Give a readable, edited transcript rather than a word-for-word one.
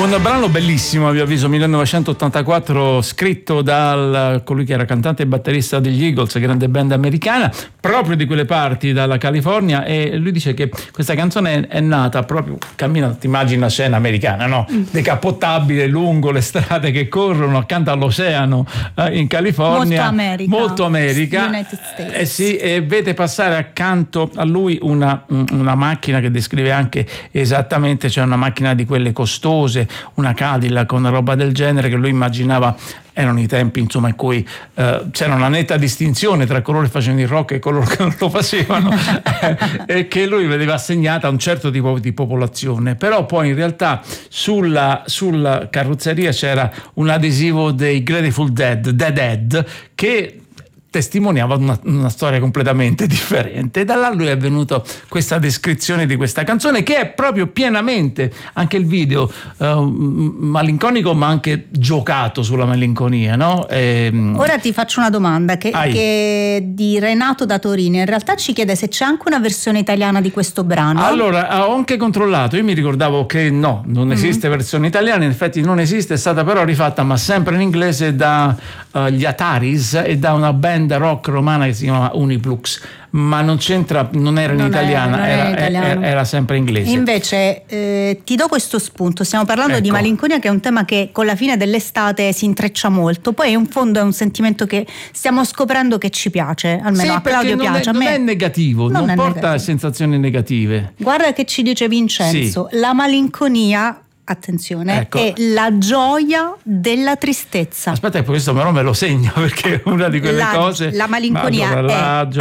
Un brano bellissimo, a mio avviso, 1984, scritto da colui che era cantante e batterista degli Eagles, grande band americana, proprio di quelle parti, dalla California, e lui dice che questa canzone è nata proprio, cammina, ti immagini una scena americana, no? Decapottabile, lungo le strade che corrono accanto all'oceano in California. Molto America. United States. Sì, e vede passare accanto a lui una macchina che descrive anche esattamente, cioè una macchina di quelle costose, una Cadillac, una roba del genere, che lui immaginava erano i tempi, insomma, in cui c'era una netta distinzione tra coloro che facevano il rock e coloro che non lo facevano e che lui vedeva assegnata a un certo tipo di popolazione. Però poi in realtà sulla carrozzeria c'era un adesivo dei Grateful Dead che testimoniava una storia completamente differente, e da là lui è venuto questa descrizione di questa canzone, che è proprio pienamente anche il video malinconico, ma anche giocato sulla malinconia, no? Ora ti faccio una domanda che di Renato da Torino, in realtà ci chiede se c'è anche una versione italiana di questo brano. Allora, ho anche controllato, io mi ricordavo che no, non esiste versione italiana, in effetti non esiste, è stata però rifatta, ma sempre in inglese, da gli Ataris e da una band rock romana che si chiama Uniplux, ma non c'entra, non era in italiana, era sempre inglese. Invece ti do questo spunto, stiamo parlando di malinconia, che è un tema che con la fine dell'estate si intreccia molto, poi in fondo è un sentimento che stiamo scoprendo che ci piace, almeno a Claudio piace. Non è negativo, non porta negativo. Sensazioni negative. Guarda che ci dice Vincenzo, la malinconia, attenzione, ecco, è la gioia della tristezza. Aspetta, questo però me lo segno, perché è una di quelle cose. La malinconia è